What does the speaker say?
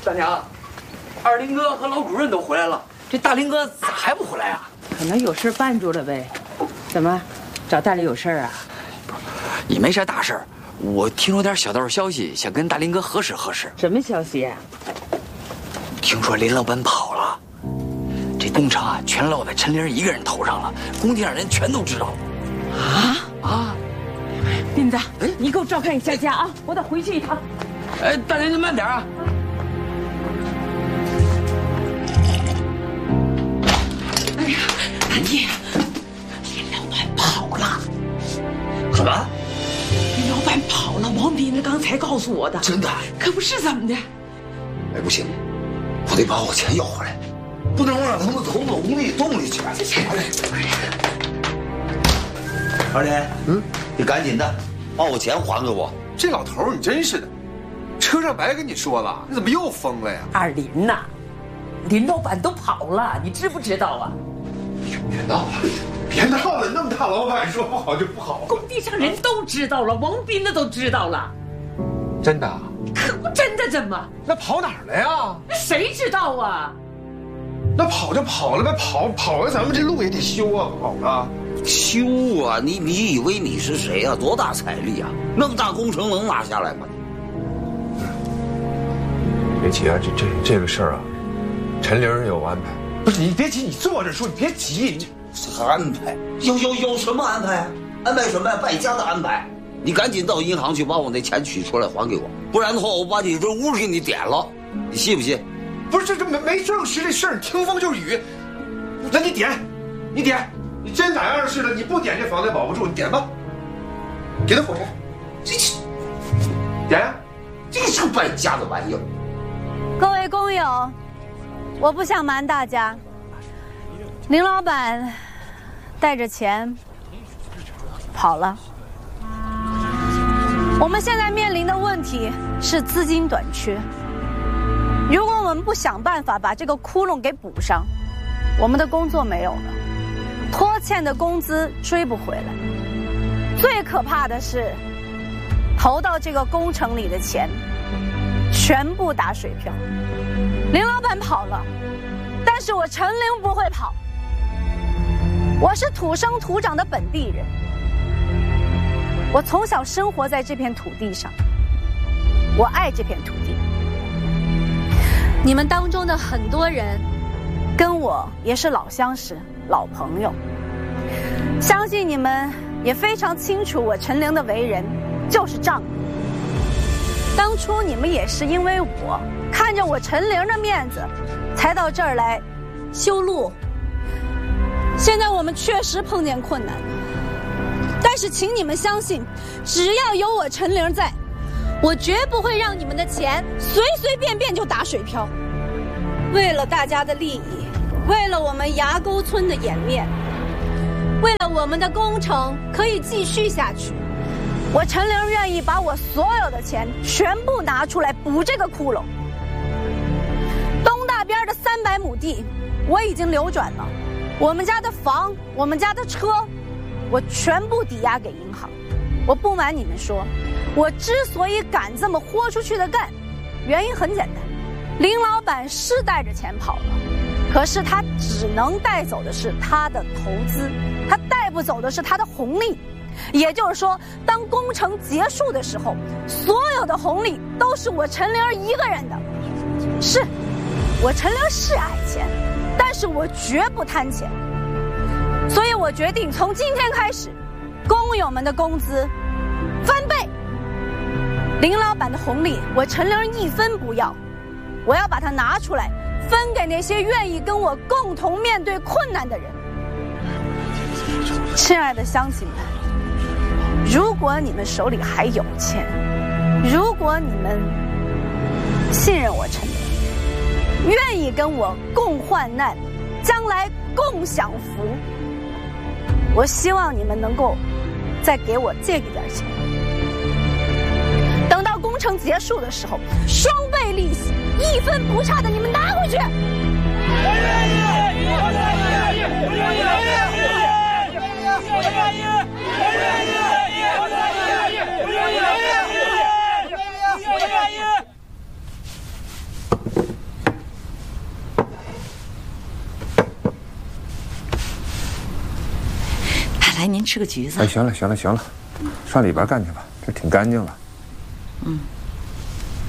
大娘，二林哥和老主任都回来了，这大林哥咋还不回来啊？ 可能有事绊住了呗。怎么，找大林有事啊？ 也没啥大事儿，我听说点小道消息，想跟大林哥核实核实。 什么消息啊？ 听说林老板跑了，这工程啊全落在陈玲一个人头上了，工地上人全都知道了。啊！ 林子，你给我照看一下家啊，我得回去一趟。 哎，大娘您慢点啊！ 哎呀，大爷，林老板跑了。 什么？ 林老板跑了，王斌刚才告诉我的。 真的？ 可不是怎么的？ 哎，不行，我得把我钱要回来，不能让他们投到无底洞里去。二林，你赶紧的，把我钱还给我。 这老头你真是的，车上白跟你说了，你怎么又疯了呀？ 二林呐，林老板都跑了，你知不知道啊？ 别闹了，别闹了，那么大老板说不好就不好。 工地上人都知道了，王斌的都知道了。 真的？ 可不真的，怎么？ 那跑哪儿了呀？ 那谁知道啊？ 那跑就跑了呗，跑了，咱们这路也得修啊，跑了。 修啊！你以为你是谁啊？多大财力啊？那么大工程能拿下来吗？ 别急啊，这个事儿啊，陈玲有安排。不是你别急，你坐着说，你别急。 安排？有什么安排啊？安排什么呀？败家的安排！你赶紧到银行去把我那钱取出来还给我，不然的话我把你这屋给你点了，你信不信？ 不是这没证实这事儿，听风就是雨。那你点，你真哪样似的，你不点这房子保不住，你点吧，给他火柴，点呀！ 这是败家的玩意儿。 各位工友，我不想瞒大家，林老板带着钱跑了。我们现在面临的问题是资金短缺，如果我们不想办法把这个窟窿给补上，我们的工作没有了，拖欠的工资追不回来。最可怕的是，投到这个工程里的钱全部打水漂。林老板跑了，但是我陈玲不会跑。我是土生土长的本地人，我从小生活在这片土地上，我爱这片土地。你们当中的很多人跟我也是老相识、老朋友，相信你们也非常清楚我陈玲的为人就是仗义。当初你们也是因为我看着我陈玲的面子才到这儿来修路，现在我们确实碰见困难，但是请你们相信，只要有我陈玲在，我绝不会让你们的钱随随便便就打水漂。为了大家的利益，为了我们崖沟村的颜面，为了我们的工程可以继续下去，我陈玲愿意把我所有的钱全部拿出来补这个窟窿。东大边的300亩地我已经流转了，我们家的房，我们家的车，我全部抵押给银行。我不瞒你们说，我之所以敢这么豁出去的干，原因很简单，林老板是带着钱跑了，可是他只能带走的是他的投资，他带不走的是他的红利。也就是说，当工程结束的时候，所有的红利都是我陈玲一个人的。是，我陈玲是爱钱，但是我绝不贪钱。所以我决定从今天开始，工友们的工资翻倍，林老板的红利我陈玲一分不要，我要把它拿出来分给那些愿意跟我共同面对困难的人。亲爱的乡亲们，如果你们手里还有钱，如果你们信任我陈玲，愿意跟我共患难，将来共享福，我希望你们能够再给我借给点钱，等到工程结束的时候，双倍利息，1分不差的你们拿回去。 来您吃个橘子。 哎，行了，上里边干去吧，这挺干净了。 嗯。